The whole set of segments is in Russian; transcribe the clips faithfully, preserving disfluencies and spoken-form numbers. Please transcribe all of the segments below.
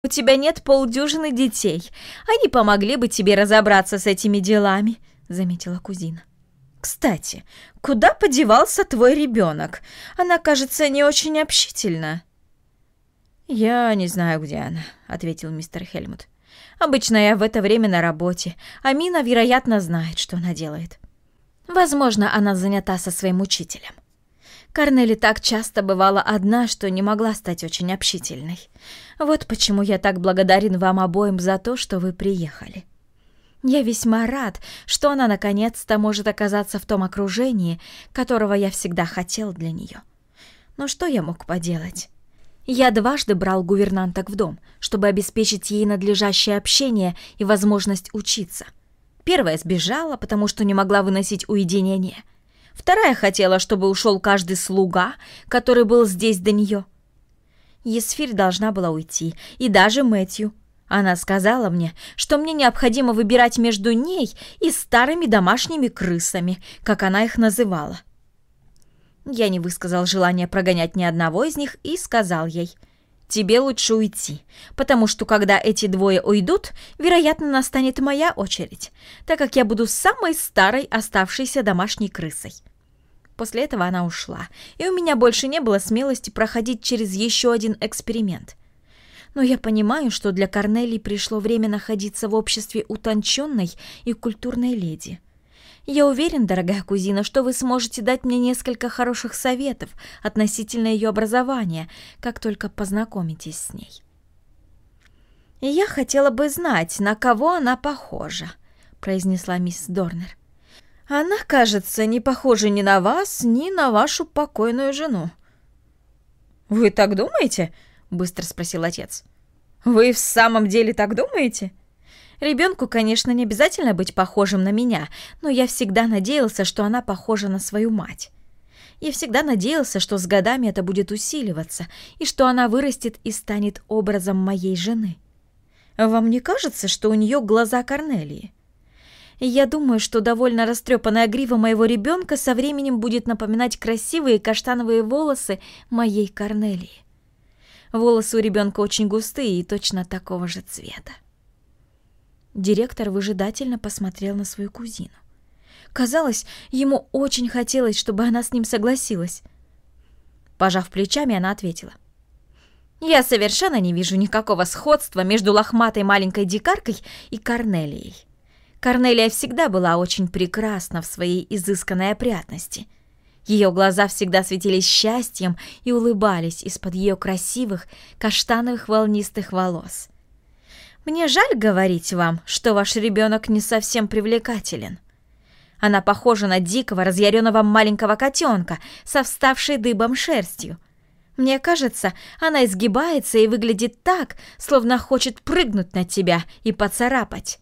У тебя нет полдюжины детей. Они помогли бы тебе разобраться с этими делами», — заметила кузина. «Кстати, куда подевался твой ребенок? Она, кажется, не очень общительна». «Я не знаю, где она», — ответил мистер Хельмут. «Обычно я в это время на работе, а Мина, вероятно, знает, что она делает. Возможно, она занята со своим учителем. Корнели так часто бывала одна, что не могла стать очень общительной. Вот почему я так благодарен вам обоим за то, что вы приехали. Я весьма рад, что она наконец-то может оказаться в том окружении, которого я всегда хотел для нее. Но что я мог поделать? Я дважды брал гувернанток в дом, чтобы обеспечить ей надлежащее общение и возможность учиться. Первая сбежала, потому что не могла выносить уединение. Вторая хотела, чтобы ушел каждый слуга, который был здесь до нее. Есфирь должна была уйти, и даже Мэтью. Она сказала мне, что мне необходимо выбирать между ней и старыми домашними крысами, как она их называла. Я не высказал желания прогонять ни одного из них и сказал ей: «Тебе лучше уйти, потому что когда эти двое уйдут, вероятно, настанет моя очередь, так как я буду самой старой оставшейся домашней крысой». После этого она ушла, и у меня больше не было смелости проходить через еще один эксперимент. Но я понимаю, что для Корнелии пришло время находиться в обществе утонченной и культурной леди. Я уверен, дорогая кузина, что вы сможете дать мне несколько хороших советов относительно ее образования, как только познакомитесь с ней. «И я хотела бы знать, на кого она похожа», — произнесла мисс Дорнер. «Она, кажется, не похожа ни на вас, ни на вашу покойную жену». «Вы так думаете?» — быстро спросил отец. «Вы в самом деле так думаете?» Ребенку, конечно, не обязательно быть похожим на меня, но я всегда надеялся, что она похожа на свою мать. Я всегда надеялся, что с годами это будет усиливаться, и что она вырастет и станет образом моей жены. Вам не кажется, что у нее глаза Корнелии? Я думаю, что довольно растрепанная грива моего ребенка со временем будет напоминать красивые каштановые волосы моей Корнелии. Волосы у ребенка очень густые и точно такого же цвета. Директор выжидательно посмотрел на свою кузину. Казалось, ему очень хотелось, чтобы она с ним согласилась. Пожав плечами, она ответила: «Я совершенно не вижу никакого сходства между лохматой маленькой дикаркой и Корнелией. Корнелия всегда была очень прекрасна в своей изысканной опрятности. Ее глаза всегда светились счастьем и улыбались из-под ее красивых каштановых волнистых волос. Мне жаль говорить вам, что ваш ребенок не совсем привлекателен. Она похожа на дикого, разъяренного маленького котенка со вставшей дыбом шерстью. Мне кажется, она изгибается и выглядит так, словно хочет прыгнуть на тебя и поцарапать».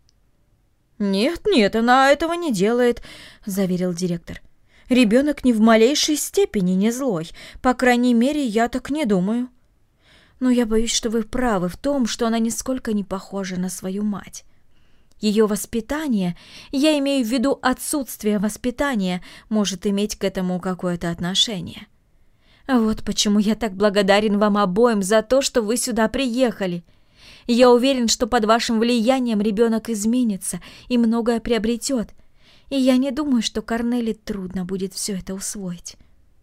«Нет, нет, она этого не делает», — заверил директор. «Ребенок ни в малейшей степени не злой. По крайней мере, я так не думаю. Но я боюсь, что вы правы в том, что она нисколько не похожа на свою мать. Ее воспитание, я имею в виду отсутствие воспитания, может иметь к этому какое-то отношение. Вот почему я так благодарен вам обоим за то, что вы сюда приехали. Я уверен, что под вашим влиянием ребенок изменится и многое приобретет, и я не думаю, что Корнели трудно будет все это усвоить.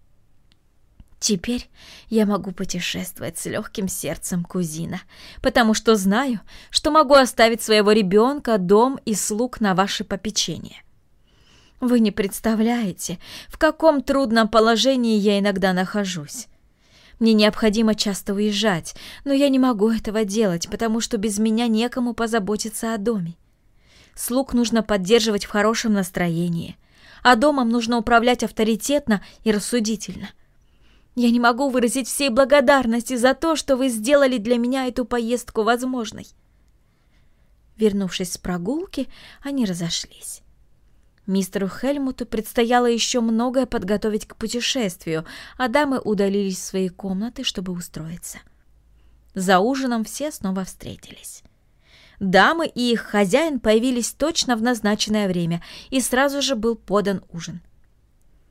Теперь я могу путешествовать с легким сердцем, кузина, потому что знаю, что могу оставить своего ребенка, дом и слуг на ваше попечение. Вы не представляете, в каком трудном положении я иногда нахожусь. Мне необходимо часто уезжать, но я не могу этого делать, потому что без меня некому позаботиться о доме. Слуг нужно поддерживать в хорошем настроении, а домом нужно управлять авторитетно и рассудительно. Я не могу выразить всей благодарности за то, что вы сделали для меня эту поездку возможной». Вернувшись с прогулки, они разошлись. Мистеру Хельмуту предстояло еще многое подготовить к путешествию, а дамы удалились в свои комнаты, чтобы устроиться. За ужином все снова встретились. Дамы и их хозяин появились точно в назначенное время, и сразу же был подан ужин.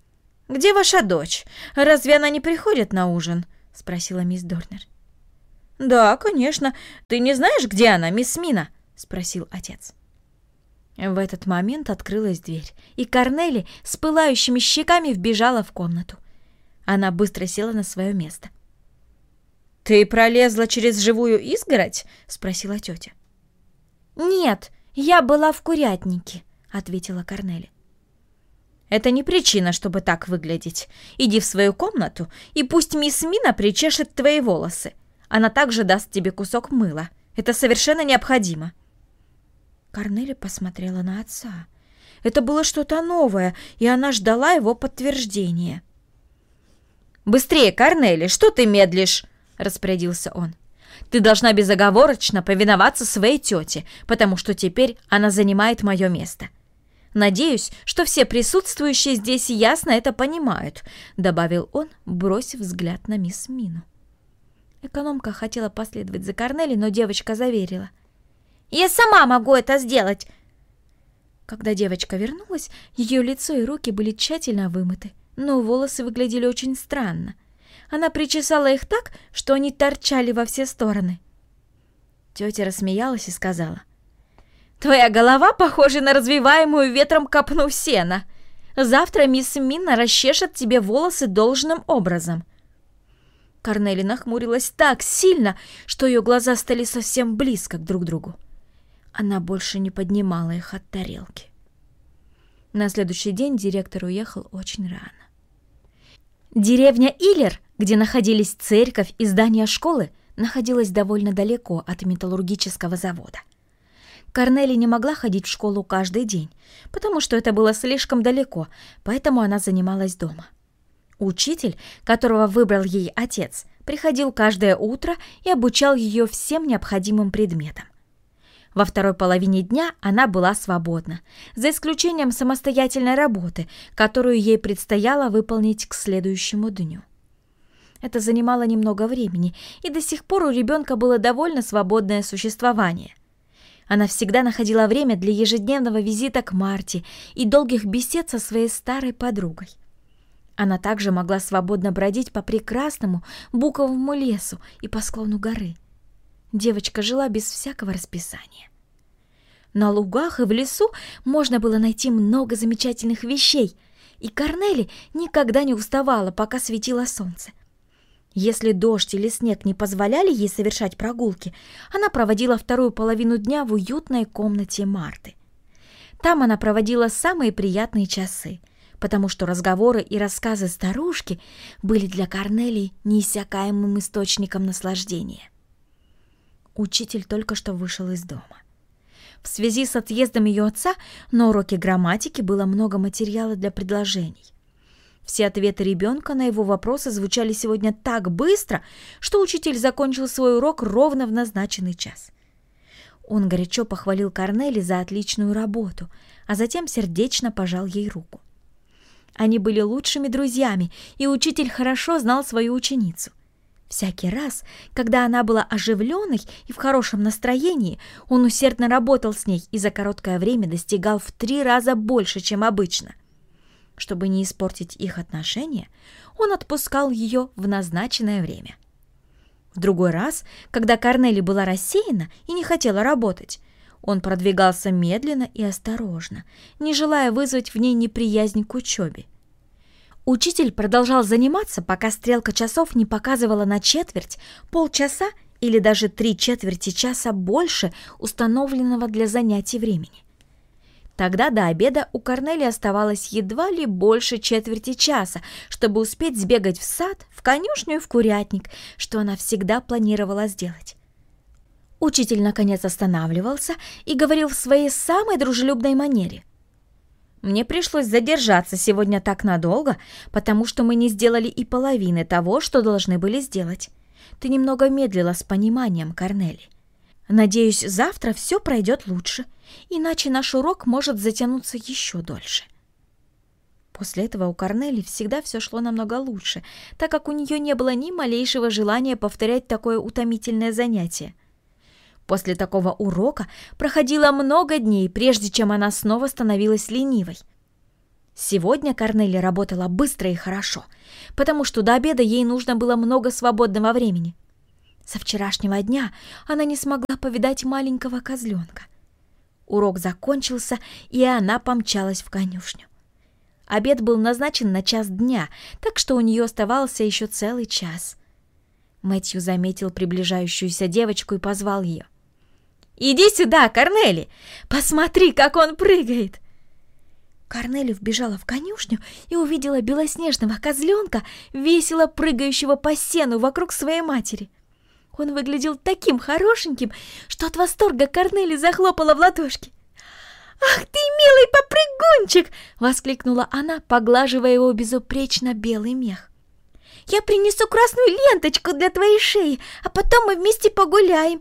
«Где ваша дочь? Разве она не приходит на ужин?» — спросила мисс Дорнер. «Да, конечно. Ты не знаешь, где она, мисс Мина?» — спросил отец. В этот момент открылась дверь, и Корнели с пылающими щеками вбежала в комнату. Она быстро села на свое место. «Ты пролезла через живую изгородь?» — спросила тетя. «Нет, я была в курятнике», — ответила Корнели. «Это не причина, чтобы так выглядеть. Иди в свою комнату, и пусть мисс Мина причешет твои волосы. Она также даст тебе кусок мыла. Это совершенно необходимо». Корнели посмотрела на отца. Это было что-то новое, и она ждала его подтверждения. «Быстрее, Корнели, что ты медлишь?» — распорядился он. «Ты должна безоговорочно повиноваться своей тете, потому что теперь она занимает мое место. Надеюсь, что все присутствующие здесь ясно это понимают», — добавил он, бросив взгляд на мисс Мину. Экономка хотела последовать за Корнели, но девочка заверила: «Я сама могу это сделать!» Когда девочка вернулась, ее лицо и руки были тщательно вымыты, но волосы выглядели очень странно. Она причесала их так, что они торчали во все стороны. Тетя рассмеялась и сказала: «Твоя голова похожа на развиваемую ветром копну сена. Завтра мисс Мина расчешет тебе волосы должным образом». Корнели нахмурилась так сильно, что ее глаза стали совсем близко друг к другу. Она больше не поднимала их от тарелки. На следующий день директор уехал очень рано. Деревня Илер, где находились церковь и здание школы, находилась довольно далеко от металлургического завода. Корнели не могла ходить в школу каждый день, потому что это было слишком далеко, поэтому она занималась дома. Учитель, которого выбрал ей отец, приходил каждое утро и обучал ее всем необходимым предметам. Во второй половине дня она была свободна, за исключением самостоятельной работы, которую ей предстояло выполнить к следующему дню. Это занимало немного времени, и до сих пор у ребенка было довольно свободное существование. Она всегда находила время для ежедневного визита к Марте и долгих бесед со своей старой подругой. Она также могла свободно бродить по прекрасному буковому лесу и по склону горы. Девочка жила без всякого расписания. На лугах и в лесу можно было найти много замечательных вещей, и Корнели никогда не уставала, пока светило солнце. Если дождь или снег не позволяли ей совершать прогулки, она проводила вторую половину дня в уютной комнате Марты. Там она проводила самые приятные часы, потому что разговоры и рассказы старушки были для Корнели неиссякаемым источником наслаждения. Учитель только что вышел из дома. В связи с отъездом ее отца на уроке грамматики было много материала для предложений. Все ответы ребенка на его вопросы звучали сегодня так быстро, что учитель закончил свой урок ровно в назначенный час. Он горячо похвалил Корнели за отличную работу, а затем сердечно пожал ей руку. Они были лучшими друзьями, и учитель хорошо знал свою ученицу. Всякий раз, когда она была оживленной и в хорошем настроении, он усердно работал с ней и за короткое время достигал в три раза больше, чем обычно. Чтобы не испортить их отношения, он отпускал ее в назначенное время. В другой раз, когда Корнели была рассеяна и не хотела работать, он продвигался медленно и осторожно, не желая вызвать в ней неприязнь к учебе. Учитель продолжал заниматься, пока стрелка часов не показывала на четверть, полчаса или даже три четверти часа больше установленного для занятий времени. Тогда до обеда у Корнели оставалось едва ли больше четверти часа, чтобы успеть сбегать в сад, в конюшню и в курятник, что она всегда планировала сделать. Учитель, наконец, останавливался и говорил в своей самой дружелюбной манере: «Мне пришлось задержаться сегодня так надолго, потому что мы не сделали и половины того, что должны были сделать. Ты немного медлила с пониманием, Корнели. Надеюсь, завтра все пройдет лучше, иначе наш урок может затянуться еще дольше». После этого у Корнели всегда все шло намного лучше, так как у нее не было ни малейшего желания повторять такое утомительное занятие. После такого урока проходило много дней, прежде чем она снова становилась ленивой. Сегодня Корнели работала быстро и хорошо, потому что до обеда ей нужно было много свободного времени. Со вчерашнего дня она не смогла повидать маленького козленка. Урок закончился, и она помчалась в конюшню. Обед был назначен на час дня, так что у нее оставался еще целый час. Мэтью заметил приближающуюся девочку и позвал ее. «Иди сюда, Корнели! Посмотри, как он прыгает!» Корнели вбежала в конюшню и увидела белоснежного козленка, весело прыгающего по сену вокруг своей матери. Он выглядел таким хорошеньким, что от восторга Корнели захлопала в ладошки. «Ах ты, милый попрыгунчик!» — воскликнула она, поглаживая его безупречно белый мех. «Я принесу красную ленточку для твоей шеи, а потом мы вместе погуляем!»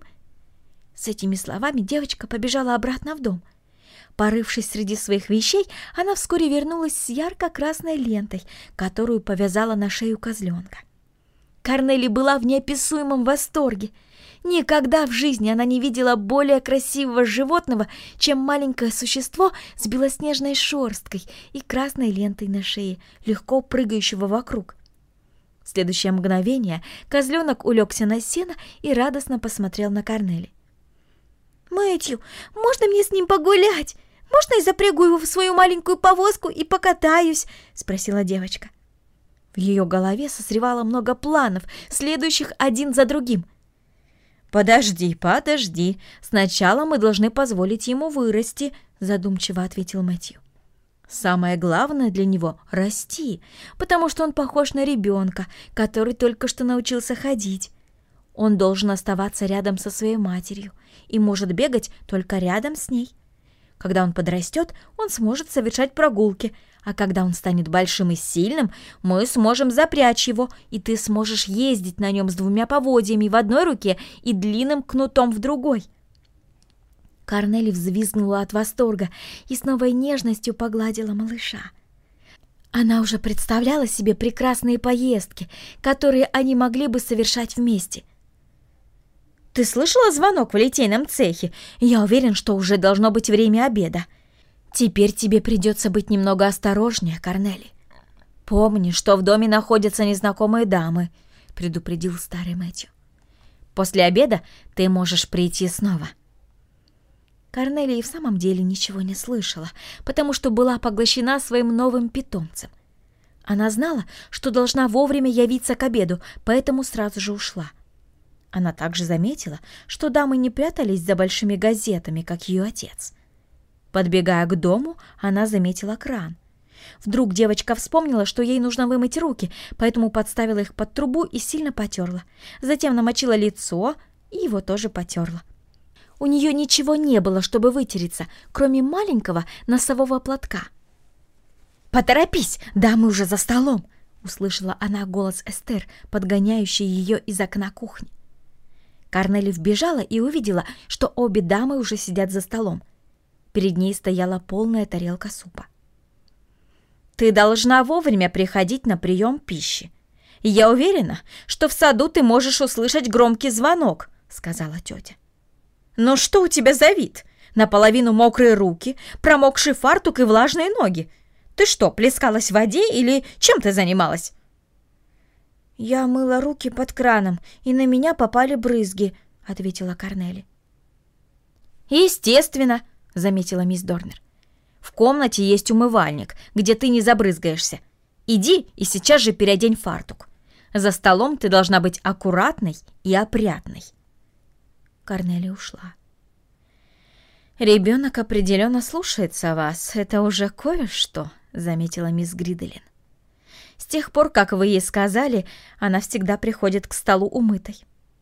С этими словами девочка побежала обратно в дом. Порывшись среди своих вещей, она вскоре вернулась с ярко-красной лентой, которую повязала на шею козленка. Корнели была в неописуемом восторге. Никогда в жизни она не видела более красивого животного, чем маленькое существо с белоснежной шерсткой и красной лентой на шее, легко прыгающего вокруг. В следующее мгновение козленок улегся на сено и радостно посмотрел на Корнели. «Мэтью, можно мне с ним погулять? Можно я запрягу его в свою маленькую повозку и покатаюсь?» — спросила девочка. В ее голове созревало много планов, следующих один за другим. «Подожди, подожди. Сначала мы должны позволить ему вырасти», — задумчиво ответил Мэтью. «Самое главное для него — расти, потому что он похож на ребенка, который только что научился ходить. Он должен оставаться рядом со своей матерью и может бегать только рядом с ней. Когда он подрастет, он сможет совершать прогулки, а когда он станет большим и сильным, мы сможем запрячь его, и ты сможешь ездить на нем с двумя поводьями в одной руке и длинным кнутом в другой». Корнели взвизгнула от восторга и с новой нежностью погладила малыша. Она уже представляла себе прекрасные поездки, которые они могли бы совершать вместе. «Ты слышала звонок в литейном цехе? Я уверен, что уже должно быть время обеда. Теперь тебе придется быть немного осторожнее, Корнели. Помни, что в доме находятся незнакомые дамы», — предупредил старый Мэтью. «После обеда ты можешь прийти снова». Корнели и в самом деле ничего не слышала, потому что была поглощена своим новым питомцем. Она знала, что должна вовремя явиться к обеду, поэтому сразу же ушла. Она также заметила, что дамы не прятались за большими газетами, как ее отец. Подбегая к дому, она заметила кран. Вдруг девочка вспомнила, что ей нужно вымыть руки, поэтому подставила их под трубу и сильно потерла. Затем намочила лицо и его тоже потерла. У нее ничего не было, чтобы вытереться, кроме маленького носового платка. «Поторопись, дамы уже за столом!» — услышала она голос Эстер, подгоняющий ее из окна кухни. Корнели вбежала и увидела, что обе дамы уже сидят за столом. Перед ней стояла полная тарелка супа. «Ты должна вовремя приходить на прием пищи. Я уверена, что в саду ты можешь услышать громкий звонок», — сказала тетя. «Ну что у тебя за вид? Наполовину мокрые руки, промокший фартук и влажные ноги. Ты что, плескалась в воде или чем ты занималась?» «Я мыла руки под краном, и на меня попали брызги», — ответила Корнели. «Естественно», — заметила мисс Дорнер. «В комнате есть умывальник, где ты не забрызгаешься. Иди и сейчас же переодень фартук. За столом ты должна быть аккуратной и опрятной». Корнели ушла. «Ребенок определенно слушается вас. Это уже кое-что», — заметила мисс Гриделин. «С тех пор, как вы ей сказали, она всегда приходит к столу умытой».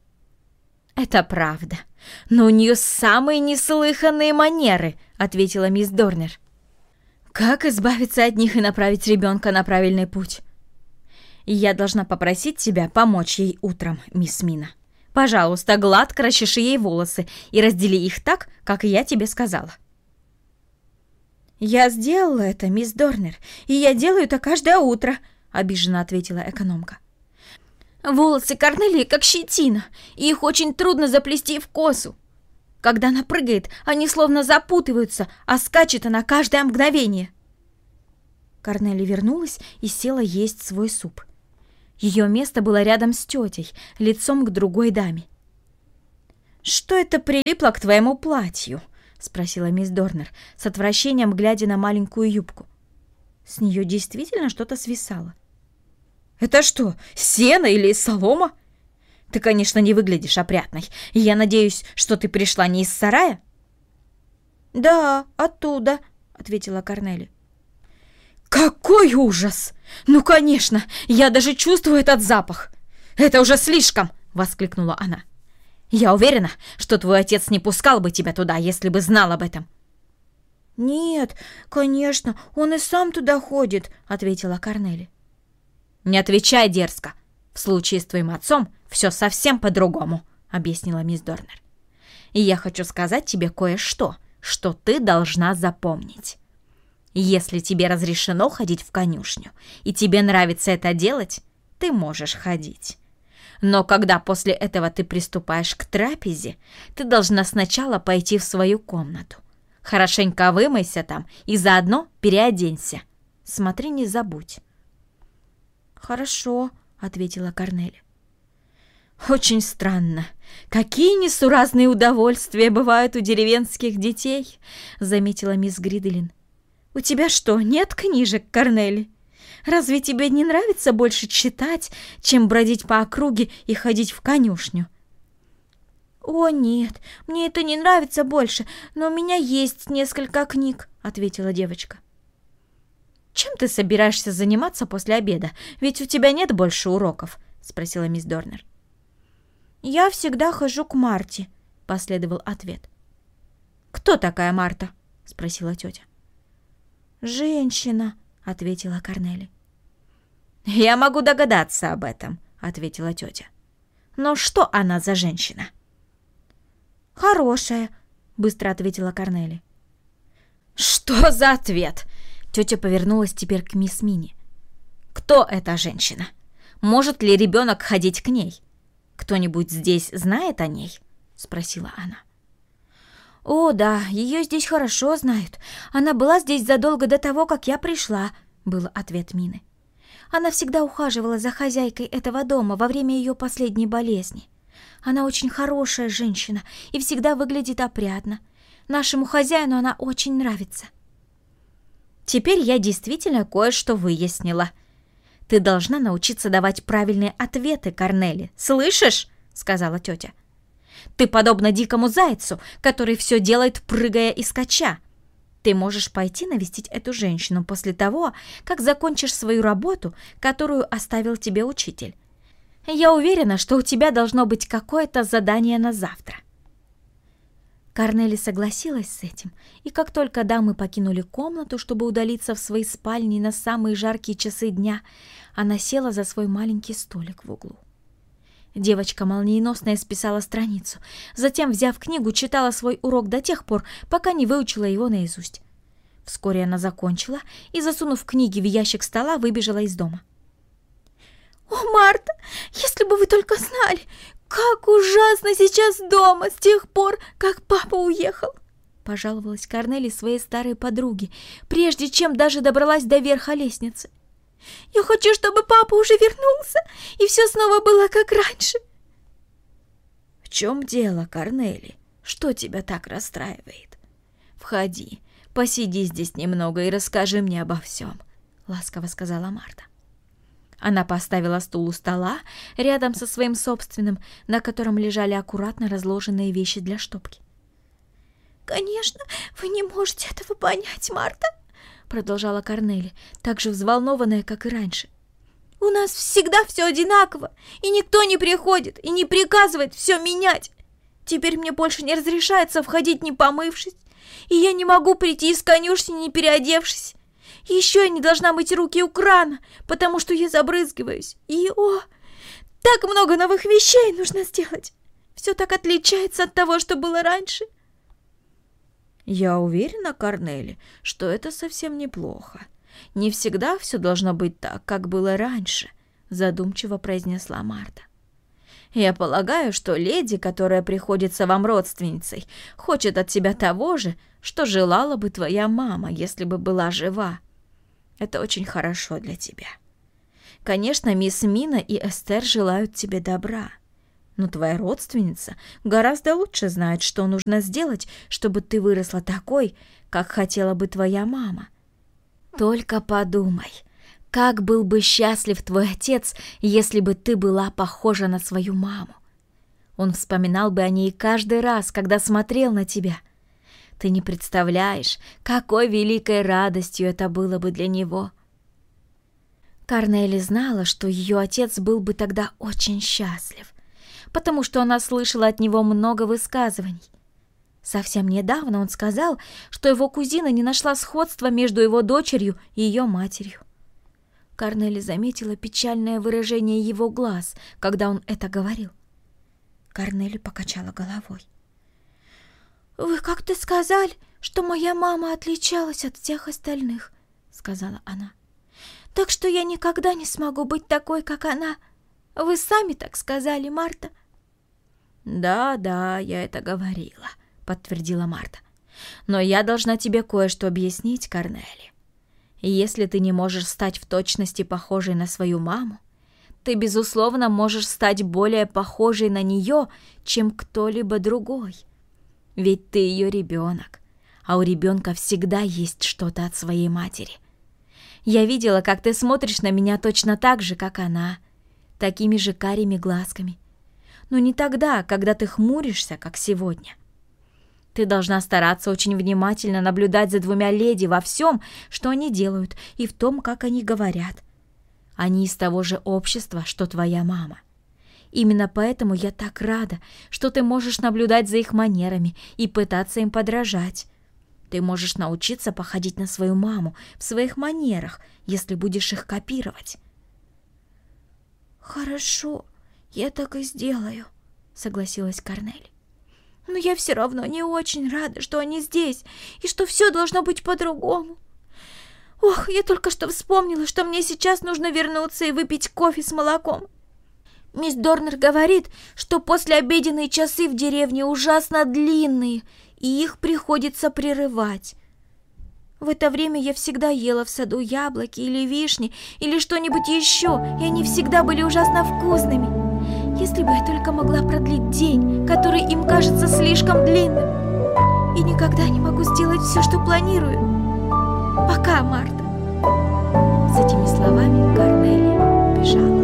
«Это правда, но у нее самые неслыханные манеры», — ответила мисс Дорнер. «Как избавиться от них и направить ребенка на правильный путь?» «Я должна попросить тебя помочь ей утром, мисс Мина. Пожалуйста, гладко расчеши ей волосы и раздели их так, как я тебе сказала». «Я сделала это, мисс Дорнер, и я делаю это каждое утро», — обиженно ответила экономка. «Волосы Корнелии как щетина, и их очень трудно заплести в косу. Когда она прыгает, они словно запутываются, а скачет она каждое мгновение». Корнели вернулась и села есть свой суп. Ее место было рядом с тетей, лицом к другой даме. «Что это прилипло к твоему платью?» — спросила мисс Дорнер, с отвращением глядя на маленькую юбку. С нее действительно что-то свисало. «Это что, сено или солома? Ты, конечно, не выглядишь опрятной. Я надеюсь, что ты пришла не из сарая?» «Да, оттуда», — ответила Корнели. «Какой ужас! Ну, конечно, я даже чувствую этот запах. Это уже слишком!» — воскликнула она. «Я уверена, что твой отец не пускал бы тебя туда, если бы знал об этом». «Нет, конечно, он и сам туда ходит», — ответила Корнели. «Не отвечай дерзко. В случае с твоим отцом все совсем по-другому», — объяснила мисс Дорнер. «И я хочу сказать тебе кое-что, что ты должна запомнить. Если тебе разрешено ходить в конюшню, и тебе нравится это делать, ты можешь ходить. Но когда после этого ты приступаешь к трапезе, ты должна сначала пойти в свою комнату. Хорошенько вымойся там и заодно переоденься. Смотри, не забудь». «Хорошо», — ответила Корнели. «Очень странно. Какие несуразные удовольствия бывают у деревенских детей», — заметила мисс Гриделин. «У тебя что, нет книжек, Корнели? Разве тебе не нравится больше читать, чем бродить по округе и ходить в конюшню?» «О, нет, мне это не нравится больше, но у меня есть несколько книг», — ответила девочка. «Чем ты собираешься заниматься после обеда? Ведь у тебя нет больше уроков», — спросила мисс Дорнер. «Я всегда хожу к Марте», — последовал ответ. «Кто такая Марта?» — спросила тетя. «Женщина», — ответила Корнели. «Я могу догадаться об этом», — ответила тетя. «Но что она за женщина?» «Хорошая», — быстро ответила Корнели. «Что за ответ?» Тетя повернулась теперь к мисс Мини. «Кто эта женщина? Может ли ребенок ходить к ней? Кто-нибудь здесь знает о ней?» — спросила она. «О, да, ее здесь хорошо знают. Она была здесь задолго до того, как я пришла», — был ответ Мины. «Она всегда ухаживала за хозяйкой этого дома во время ее последней болезни. Она очень хорошая женщина и всегда выглядит опрятно. Нашему хозяину она очень нравится». «Теперь я действительно кое-что выяснила. Ты должна научиться давать правильные ответы, Корнели. Слышишь?» — сказала тетя. «Ты подобна дикому зайцу, который все делает, прыгая и скача. Ты можешь пойти навестить эту женщину после того, как закончишь свою работу, которую оставил тебе учитель. Я уверена, что у тебя должно быть какое-то задание на завтра». Корнели согласилась с этим, и как только дамы покинули комнату, чтобы удалиться в свои спальни на самые жаркие часы дня, она села за свой маленький столик в углу. Девочка молниеносно исписала страницу, затем, взяв книгу, читала свой урок до тех пор, пока не выучила его наизусть. Вскоре она закончила и, засунув книги в ящик стола, выбежала из дома. «О, Марта, если бы вы только знали, как ужасно сейчас дома с тех пор, как папа уехал!» — пожаловалась Корнели своей старой подруге, прежде чем даже добралась до верха лестницы. «Я хочу, чтобы папа уже вернулся, и все снова было как раньше». «В чем дело, Корнели? Что тебя так расстраивает? Входи, посиди здесь немного и расскажи мне обо всем», — ласково сказала Марта. Она поставила стул у стола рядом со своим собственным, на котором лежали аккуратно разложенные вещи для штопки. «Конечно, вы не можете этого понять, Марта», — продолжала Корнели, так же взволнованная, как и раньше. «У нас всегда все одинаково, и никто не приходит и не приказывает все менять. Теперь мне больше не разрешается входить, не помывшись, и я не могу прийти из конюшни, не переодевшись. Еще я не должна мыть руки у крана, потому что я забрызгиваюсь. И, о, так много новых вещей нужно сделать. Все так отличается от того, что было раньше». «Я уверена, Корнели, что это совсем неплохо. Не всегда все должно быть так, как было раньше», — задумчиво произнесла Марта. «Я полагаю, что леди, которая приходится вам родственницей, хочет от тебя того же, что желала бы твоя мама, если бы была жива. Это очень хорошо для тебя. Конечно, мисс Мина и Эстер желают тебе добра. Но твоя родственница гораздо лучше знает, что нужно сделать, чтобы ты выросла такой, как хотела бы твоя мама. Только подумай, как был бы счастлив твой отец, если бы ты была похожа на свою маму. Он вспоминал бы о ней каждый раз, когда смотрел на тебя. Ты не представляешь, какой великой радостью это было бы для него. Корнели знала, что ее отец был бы тогда очень счастлив, потому что она слышала от него много высказываний. Совсем недавно он сказал, что его кузина не нашла сходства между его дочерью и ее матерью. Корнели заметила печальное выражение его глаз, когда он это говорил. Корнели покачала головой. «Вы как-то сказали, что моя мама отличалась от всех остальных», — сказала она. «Так что я никогда не смогу быть такой, как она. Вы сами так сказали, Марта». «Да, да, я это говорила», — подтвердила Марта. «Но я должна тебе кое-что объяснить, Корнели. Если ты не можешь стать в точности похожей на свою маму, ты, безусловно, можешь стать более похожей на нее, чем кто-либо другой. Ведь ты ее ребенок, а у ребенка всегда есть что-то от своей матери. Я видела, как ты смотришь на меня точно так же, как она, такими же карими глазками. Но не тогда, когда ты хмуришься, как сегодня. Ты должна стараться очень внимательно наблюдать за двумя леди во всем, что они делают, и в том, как они говорят. Они из того же общества, что твоя мама. Именно поэтому я так рада, что ты можешь наблюдать за их манерами и пытаться им подражать. Ты можешь научиться походить на свою маму в своих манерах, если будешь их копировать». «Хорошо, я так и сделаю», — согласилась Корнели. «Но я все равно не очень рада, что они здесь, и что все должно быть по-другому. Ох, я только что вспомнила, что мне сейчас нужно вернуться и выпить кофе с молоком. Мисс Дорнер говорит, что послеобеденные часы в деревне ужасно длинные, и их приходится прерывать. В это время я всегда ела в саду яблоки или вишни, или что-нибудь еще, и они всегда были ужасно вкусными. Если бы я только могла продлить день, который им кажется слишком длинным. И никогда не могу сделать все, что планирую. Пока, Марта». С этими словами Корнели бежала.